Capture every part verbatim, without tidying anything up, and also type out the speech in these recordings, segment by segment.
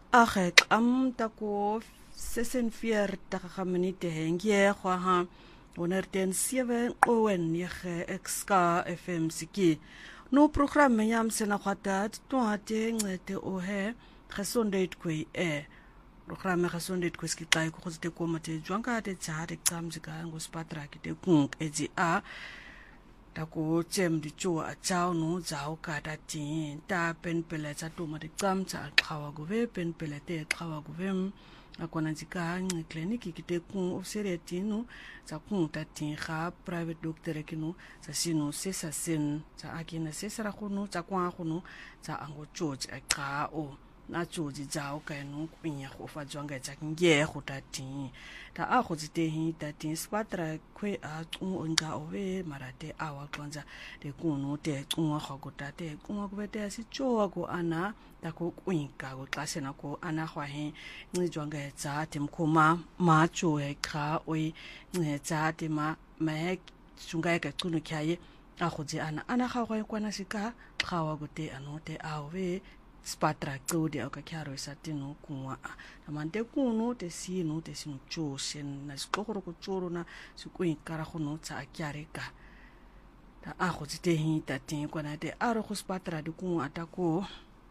Ach, am tako zesenveertig minute hengie ha wanneer ten sewe owen nege X-K F M siki. No programme yam sena kwatat to ate ngete ohe gesondheid kwe e. Programme gesondheid kwe skitai ko te ko mate jwanka te tsare tsamzika ngo spatra kite kung ezi a tako chem di chua a chao no zao ka ta tin ta pen pele tsa to mate tsam tsa khawa go ve pen pele te khawa go vem akona zika ngi clinic kite kung ofsere tinu tsa kung ta tin kha private doctor kinu tsa sino sesa sen tsa akina sesa ra khunu tsa kwa khunu tsa ango george a kha o na tsoji zao ka no kwinya go fa zwanga tsa nge go ta tin ta a go tsite hi ta tin spatra kwe a tsu onga ove marate a wa klonza de kuno te tsunga go go ta te kunga go bete si tsoa go ana ta ko kwinka go klase na ko ana gwa he ngi zwanga tsa te mkhoma ma tso e kha oi nge tsa te ma ma tsunga ka tsuno kyaye a go tsi ana ana ga go kwana sika khawa go te anote a ove spatra tsodi aka kyaro isatino kunwa amante kuno te sino te sino chosen na skokoro ko choro na sikuin kara khono tsa akyareka ta ago tsite hi ta tin kwana te aro go spatra de kunwa atako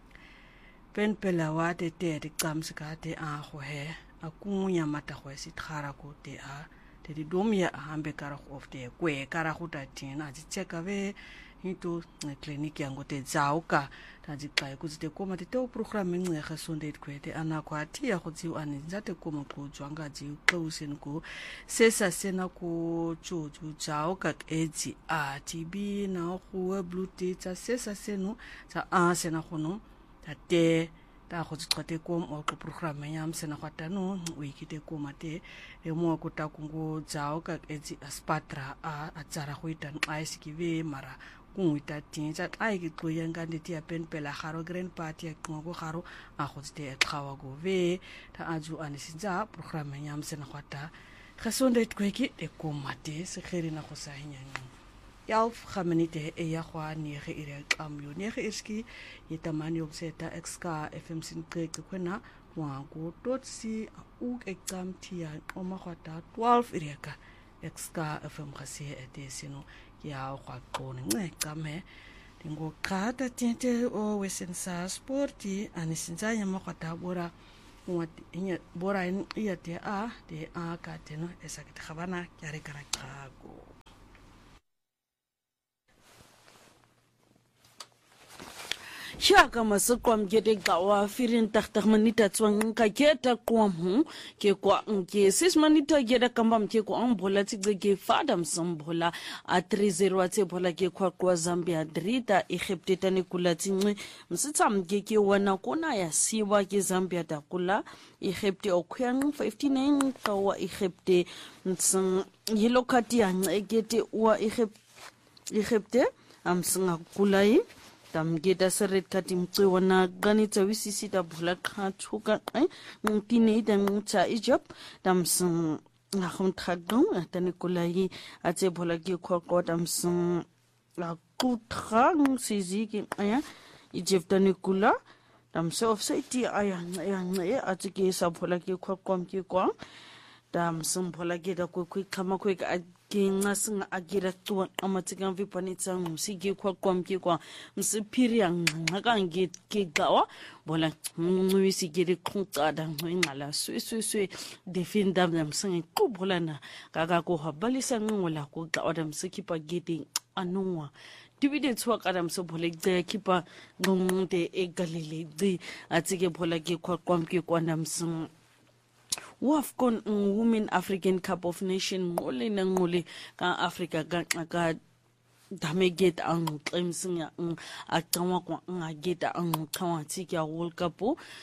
pen pela wa te te de tsamsika te ago he akunya mata go sithara ko te a te di domia hambe kara go of te kwe kara go ta tin a tseka ve hito clinic yango te zauka taji kai kuzite koma te te programme nge gesondheid kwete ana kwa tia go tsiu ane nzate koma ko zwanga ji close ko sesa sena ko tsoju zauka ezi a tb na go blood tsa sesa seno tsa a sena gono ta te ta go tsote kom o ko programme yam sena kwata no wikite koma te e mo ko ta kungo zauka ezi aspatra a atsara go itan a sikive mara kuita tinja ai ki tloyenga nditi ya pen pela garo grand party ya ngo garo a go tse tlawa go ve ta aju anisinza programme yam sena kwata gesondheid kweki e komate se gere na go sa hinyang elf gaminite e ya gwa nege ire kamyo nege iski yetamani obseta X-K F M sin kreke kwena wa go totsi u exam tia o ma kwata twelve ireka X-K F M gase ete sino ya kwa kone nge kame tingo kata tente o wesensa sporti anisinza ya makwata bora wati inya bora iya te a de a kateno esakita khabana yare karakago Shaka masakwam gede gawa firin taktak manita tswang ka keta kwam hu ke kwa nke sis manita geda kambam ke kwa ambola tigze ge fadam sambola a three zero atse bola ke kwa kwa Zambia drita Egypt tani kula tsinci msitsam ge ke wana kona ya siwa ke Zambia da kula Egypt okhyan fifty-nine ka wa Egypt mtsang yelo kati ya ngegete wa Egypt Egypt amsinga kulai tam geta seret kati mtsiwa na ganita wisisi da bula katuka mtine da mta Egypt tam sing na khumtkhadong atani kulai atse bula ki kwa kwa tam sing la kutrang siziki aya Egypt tani kula tam se offsite aya aya atse ke sa bula ki kwa kwa ki kwa tam sing bula ki da ku ku kama ku ke ngasinga agira tuwa amatsikan vipanitsa msigi kwa kwa mki kwa msipiri ya ngakange ke gawa bola mwisi gere kuntada ngala sui sui sui definda msingi kubola na kaka ko habalisa ngola ko gawa msikipa gete anwa tibide tswa kada msobole de kipa ngomte e galile de atsike bola ke kwa kwa mki kwa namsing Wafcon Women African Cup of Nation ngole na ngole ka Africa ka ka damegeta ang tlemsinga atama kwa ngageta ang kawati kya World Cup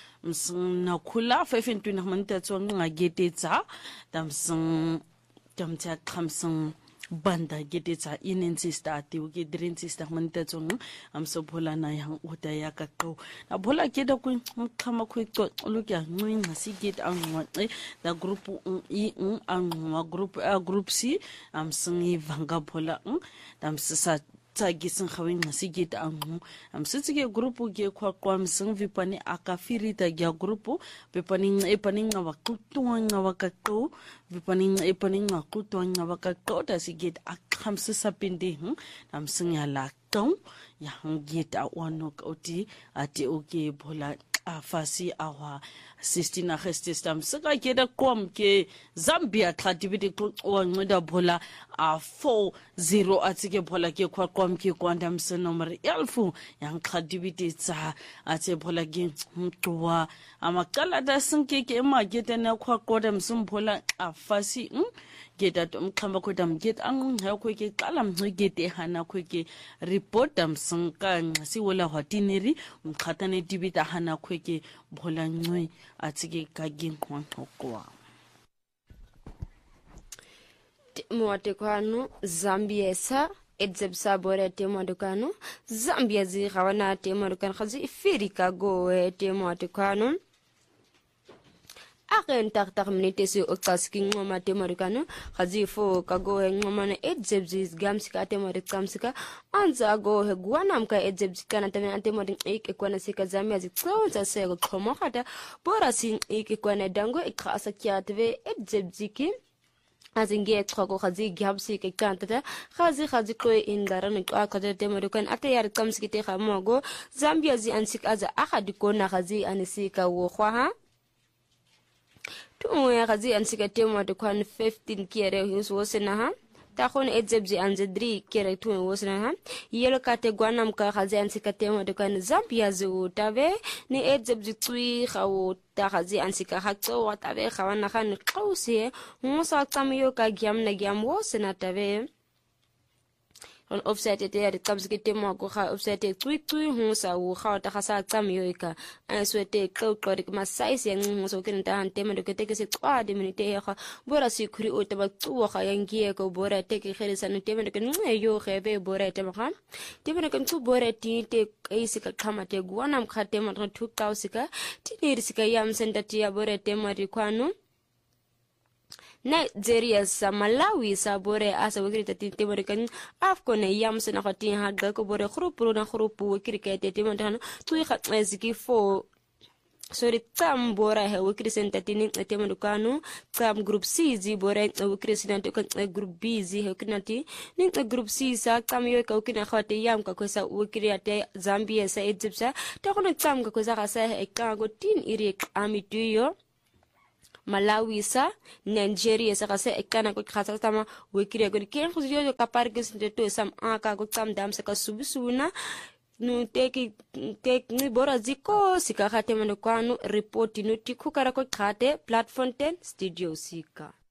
msna khula five and twenty manita tswa ngagetetsa tamsing tamtsa khamsing banda getetsa inen sister ati uke drin sister manita tsong am so bola na yang uta ya ka ko na bola keda ku khama ku to lokya ngwinga siget ang ngwe da group i ang ma group a group C am singi vanga bola tam sa tsagising khaweng sigit angu am sitsike grupu ge kwa kwa msing vipani akafirita gya grupu vipani epani ngawa kutuwa ngawa kakto vipani epani ngawa kutuwa ngawa kakto ta sigit akhamse sapindi am sing ya lakto ya ngit awanok oti ati oke bola afasi awa sixteen Augustus tam saka keda kom ke Zambia activity onceda bola a four zero atike bola ke kwa kom ke kwanda msenomri elfu yang activity tsa ate bola ke mtwa amakala da sinke ke magete na kwa koda msumbola afasi hm geta mkhamba koda mget angha ko ke qala mngete hana ko ke report amsinka ngasiwela hwatineri mkhatane dibita hana ko ke bola ncwe atike kagin kwantokwa Mwatekano Zambia sa edzebsa bore temwadukano Zambia zi khawana temwadukano khazi ifirika go temwadukano Aken tak tak minute si okaski ngoma temwadukano khazi fo kago ngoma na edzebzi gamsika temwadkamsika anza go he gwanamka edzebzi kana tame temwadin ik ekwana sika Zambia zi tsonza sego khomokata bora sin ik ekwana dango ikhasa kyatve edzebziki azinge tsoko khazi gyabsi ke kantata khazi khazi ko indara ni ka khade temorukan ate yar kamskite khamogo Zambia zi ansik aza akhadi kona khazi anisika wo khwa tuwe khazi ansika temodu kan fifteen kere huso sena ha ta khon edzebzi anzedri kere tuwe wosna ha yelo kate gwanam ka khazi ansika temodu kan Zambia zi utave ni edzebzi tsui khawo ta khazi ansika hakso watabe khawana khan qawsi musa tamiyo ka gyam na gyam wosna tabe on offset te ya kamski temo ko kha offset tui tui musa wo kha ta khasa tamiyo ka aswete qawqori ma size yang musa kin ta han temo ke te ke se twade minute ya kha bora sikuri o ta ba tsuwa kha yangie ko bora te ke khere san temo ke yo khebe bora te ma kha temo ke tsu bora ti te isika khama te gwanam kha temo two thousand tiniri sika yam sendati ya bora temo ri kwano Nigeria sa Malawi sa bore asa wikiri tati temori kan afko ne yam sena khati haga ko bore khrupu na khrupu wikiri ka te temori kan tui khat ziki fo sorry tam bora he wikiri senta tini temori kanu tam group C zi bore wikiri sena to kan group B zi he kinati ning group C sa tam yo ka wikiri khati yam ka ko sa wikiri ate Zambia sa Egypt ta kono tam ka ko sa ka sa e ka go tin iri amituyo Malawi sa Nigeria sa kasi ekana ko khasa tama wikiri ko ken khuzyo ka parkes to sam aka ko tam dam sa kasubisuna no teki tek ni bora ziko sika khate mano kwano report no tikhu kara ko khate platform ten studio sika